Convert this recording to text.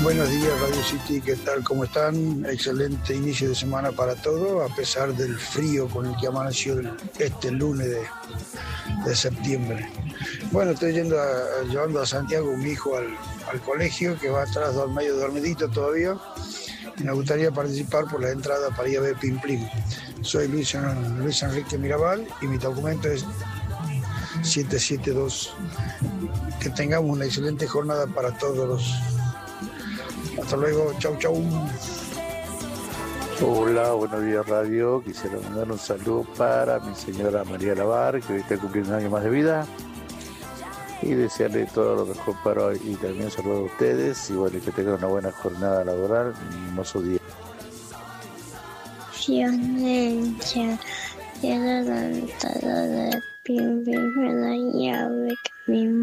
Buenos días, Radio City, ¿qué tal? ¿Cómo están? Excelente inicio de semana para todos, a pesar del frío con el que amaneció este lunes de septiembre. Bueno, estoy llevando a Santiago, mi hijo, al colegio, que va atrás medio dormidito todavía. Y me gustaría participar por la entrada para ir a ver Pim Plim. Soy Luis Enrique Mirabal y mi documento es 772. Que tengamos una excelente jornada para todos. Hasta luego, chau, chau. Hola, buenos días Radio. Quisiera mandar un saludo para mi señora María Lavar, que hoy está cumpliendo un año más de vida, y desearle todo lo mejor para hoy. Y también saludo a ustedes y bueno, que tengan una buena jornada laboral y un hermoso día. Violencia, quiero cantar de Pim Pim, me la llave que mi